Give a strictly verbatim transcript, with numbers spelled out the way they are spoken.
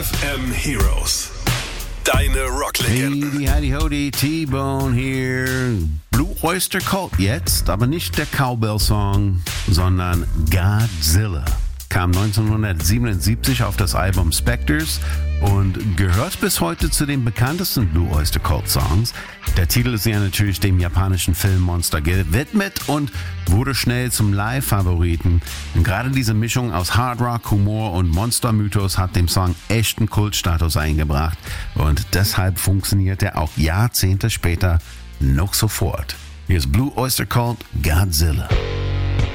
F M Heroes. Deine Rocklegenden. Hey, howdy, howdy, T-Bone hier. Blue Oyster Cult jetzt, aber nicht der Cowbell-Song, sondern Godzilla. Kam neunzehnhundertsiebenundsiebzig auf das Album Spectres und gehört bis heute zu den bekanntesten Blue Oyster Cult Songs. Der Titel ist ja natürlich dem japanischen Film Monster gewidmet und wurde schnell zum Live-Favoriten. Und gerade diese Mischung aus Hard Rock, Humor und Monster-Mythos hat dem Song echten Kultstatus eingebracht und deshalb funktioniert er auch Jahrzehnte später noch sofort. Hier ist Blue Oyster Cult, Godzilla.